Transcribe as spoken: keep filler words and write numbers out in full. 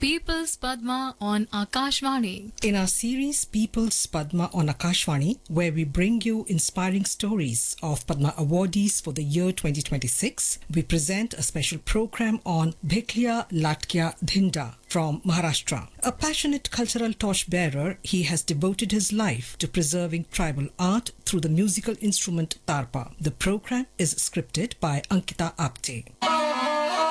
People's Padma on Akashvani. In our series People's Padma on Akashvani, where we bring you inspiring stories of Padma awardees for the year twenty twenty-six, we present a special program on Bheklia Latkya Dhinda from Maharashtra. A passionate cultural torchbearer, he has devoted his life to preserving tribal art through the musical instrument tarpa. The program is scripted by Ankita Apte.